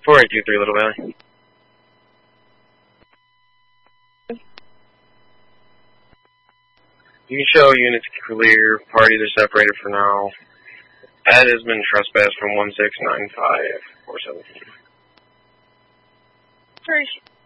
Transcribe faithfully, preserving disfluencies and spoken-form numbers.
four eight two three Little Valley. You can show units clear. Parties are separated for now. That has been trespassed from one six nine five four seventeen. Sorry.